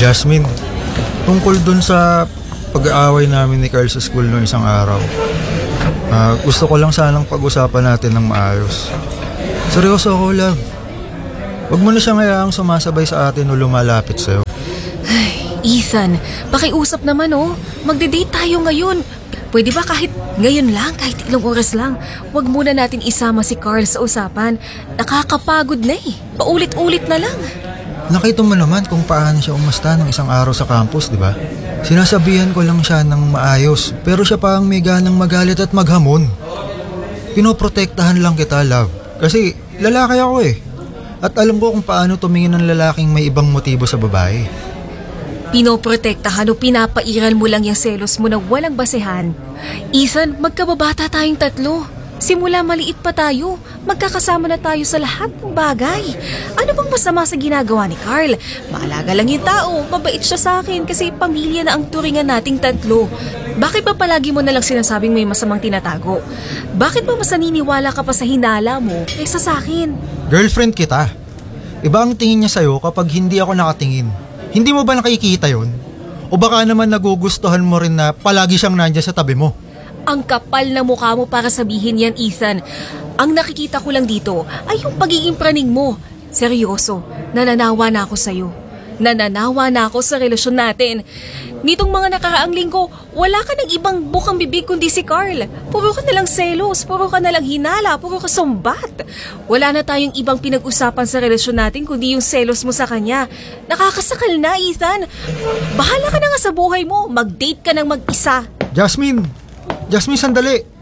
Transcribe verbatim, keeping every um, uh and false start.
Jasmine, tungkol dun sa pag-aaway namin ni Carl sa school noong isang araw. Ah, gusto ko lang sanang pag-usapan natin ng maayos. Seryoso ako, love. Huwag mo na siyang hayaang sumasabay sa atin o lumalapit sa'yo. Ethan, pakiusap naman oh. Magde-date tayo ngayon. Pwede ba kahit ngayon lang, kahit ilang oras lang, wag muna natin isama si Carl sa usapan. Nakakapagod na eh. Paulit-ulit na lang. Nakita mo naman kung paano siya umasta ng isang araw sa campus, di ba? Sinasabihan ko lang siya ng maayos, pero siya pa ang may ganang magalit at maghamon. Pinoprotektahan lang kita, love. Kasi lalaki ako eh. At alam ko kung paano tumingin ng lalaking may ibang motibo sa babae. Pinoprotektahan o pinapairal mo lang yung selos mo na walang basehan. Ethan, magkababata tayong tatlo. Simula maliit pa tayo, magkakasama na tayo sa lahat ng bagay. Ano bang masama sa ginagawa ni Carl? Maalaga lang yung tao, mabait siya sa akin kasi pamilya na ang turingan nating tatlo. Bakit ba palagi mo nalang sinasabing may masamang tinatago? Bakit ba mas naniniwala ka pa sa hinala mo kaysa sa akin? Girlfriend kita. Iba ang tingin niya sa'yo kapag hindi ako nakatingin. Hindi mo ba nakikita yon? O baka naman nagugustuhan mo rin na palagi siyang nandiyan sa tabi mo? Ang kapal na mukha mo para sabihin yan, Ethan. Ang nakikita ko lang dito ay yung pagiging praning mo. Seryoso, nananawa na ako sa'yo. Nananawa na ako sa relasyon natin. Nitong mga nakaraang linggo, wala ka ng ibang bukang bibig kundi si Carl. Puro ka nalang selos, puro ka nalang hinala, puro ka sumbat. Wala na tayong ibang pinag-usapan sa relasyon natin kundi yung selos mo sa kanya. Nakakasakal na, Ethan. Bahala ka na nga sa buhay mo. Mag-date ka ng mag-isa. Jasmine! Jasmine, sandali!